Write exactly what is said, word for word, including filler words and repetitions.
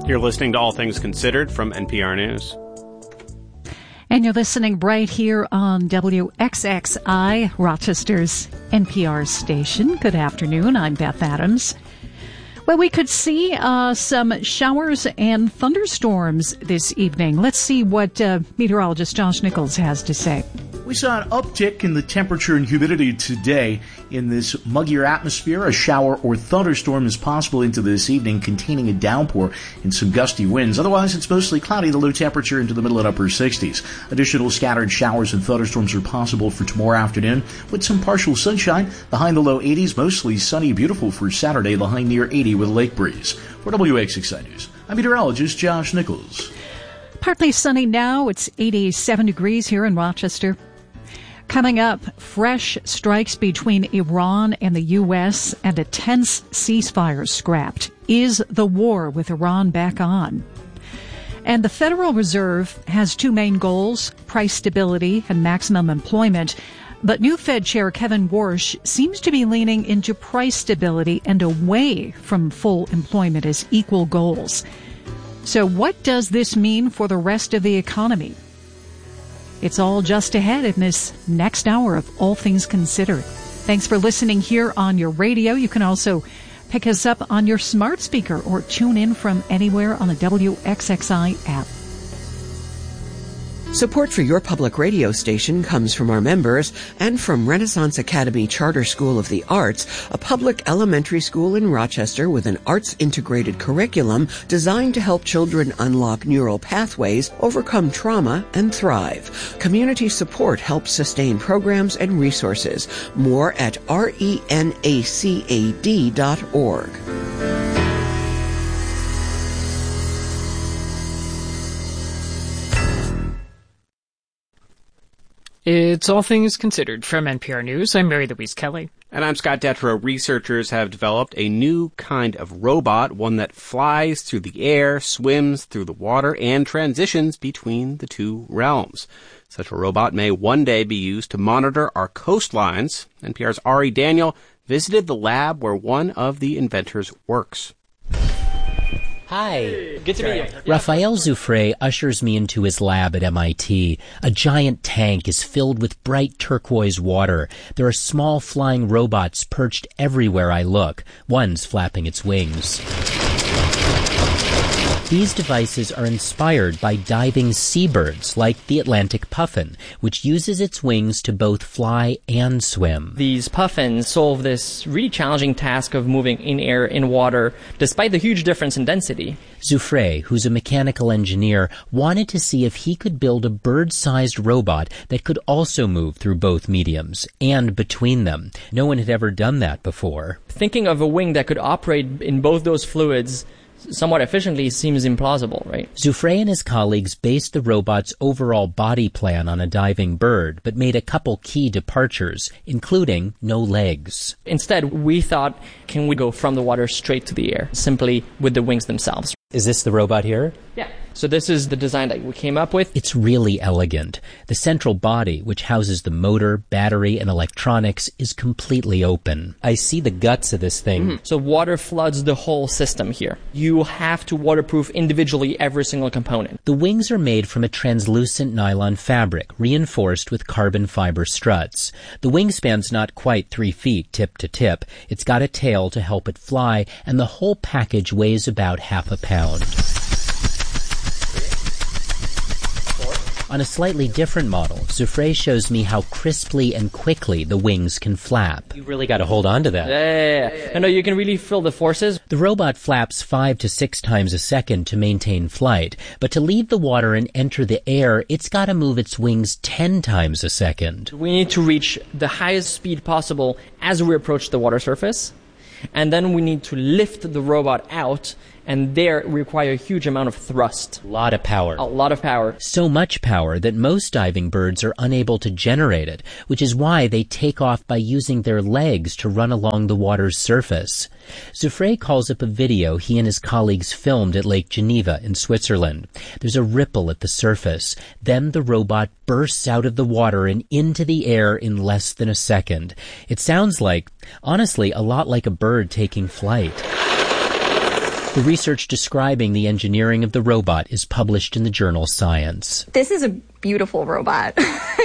You're listening to All Things Considered from N P R News. And you're listening right here on W X X I, Rochester's N P R station. Good afternoon. I'm Beth Adams. Well, we could see uh, some showers and thunderstorms this evening. Let's see what uh, meteorologist Josh Nichols has to say. We saw an uptick in the temperature and humidity today. In this muggier atmosphere, a shower or thunderstorm is possible into this evening, containing a downpour and some gusty winds. Otherwise, it's mostly cloudy, the low temperature into the middle and upper sixties. Additional scattered showers and thunderstorms are possible for tomorrow afternoon, with some partial sunshine. The high in the low eighties, mostly sunny, beautiful for Saturday, the high near eighty with a lake breeze. For W X X I News, I'm meteorologist Josh Nichols. Partly sunny now. It's eighty-seven degrees here in Rochester. Coming up, fresh strikes between Iran and the U S and a tense ceasefire scrapped. Is the war with Iran back on? And the Federal Reserve has two main goals, price stability and maximum employment. But new Fed Chair Kevin Warsh seems to be leaning into price stability and away from full employment as equal goals. So what does this mean for the rest of the economy? It's all just ahead in this next hour of All Things Considered. Thanks for listening here on your radio. You can also pick us up on your smart speaker or tune in from anywhere on the W X X I app. Support for your public radio station comes from our members and from Renaissance Academy Charter School of the Arts, a public elementary school in Rochester with an arts-integrated curriculum designed to help children unlock neural pathways, overcome trauma, and thrive. Community support helps sustain programs and resources. More at renacad dot org. It's All Things Considered from N P R News. I'm Mary Louise Kelly. And I'm Scott Detrow. Researchers have developed a new kind of robot, one that flies through the air, swims through the water, and transitions between the two realms. Such a robot may one day be used to monitor our coastlines. N P R's Ari Daniel visited the lab where one of the inventors works. Hi. Good to meet you. Raphael Zufre ushers me into his lab at M I T. A giant tank is filled with bright turquoise water. There are small flying robots perched everywhere I look. One's flapping its wings. These devices are inspired by diving seabirds like the Atlantic puffin, which uses its wings to both fly and swim. These puffins solve this really challenging task of moving in air, in water, despite the huge difference in density. Zufre, who's a mechanical engineer, wanted to see if he could build a bird-sized robot that could also move through both mediums and between them. No one had ever done that before. Thinking of a wing that could operate in both those fluids somewhat efficiently seems implausible, right? Zufre and his colleagues based the robot's overall body plan on a diving bird, but made a couple key departures, including no legs. Instead, we thought, can we go from the water straight to the air, simply with the wings themselves? Is this the robot here? Yeah. So this is the design that we came up with. It's really elegant. The central body, which houses the motor, battery, and electronics, is completely open. I see the guts of this thing. Mm-hmm. So water floods the whole system here. You have to waterproof individually every single component. The wings are made from a translucent nylon fabric, reinforced with carbon fiber struts. The wingspan's not quite three feet tip to tip. It's got a tail to help it fly, and the whole package weighs about half a pound. On a slightly different model, Zufre shows me how crisply and quickly the wings can flap. You really got to hold on to that. Yeah, yeah, yeah. No, no, you can really feel the forces. The robot flaps five to six times a second to maintain flight, but to leave the water and enter the air, it's got to move its wings ten times a second. We need to reach the highest speed possible as we approach the water surface, and then we need to lift the robot out, and there require a huge amount of thrust. A lot of power. A lot of power. So much power that most diving birds are unable to generate it, which is why they take off by using their legs to run along the water's surface. Zufre calls up a video he and his colleagues filmed at Lake Geneva in Switzerland. There's a ripple at the surface. Then the robot bursts out of the water and into the air in less than a second. It sounds like, honestly, a lot like a bird taking flight. The research describing the engineering of the robot is published in the journal Science. This is a beautiful robot.